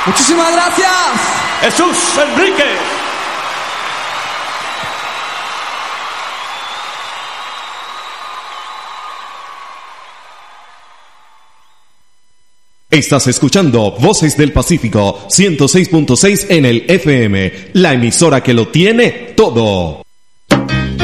Muchísimas gracias. Jesús Enríquez. Estás escuchando Voces del Pacífico 106.6 en el FM, la emisora que lo tiene todo.